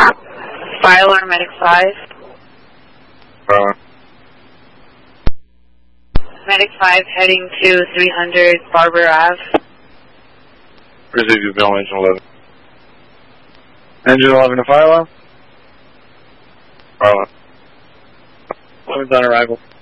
Fire alarm, Medic 5. Medic 5 heading to 300 Barber Ave. Receive you, Bill, Engine 11. Engine 11 to fire alarm? Fire alarm. 11's on arrival.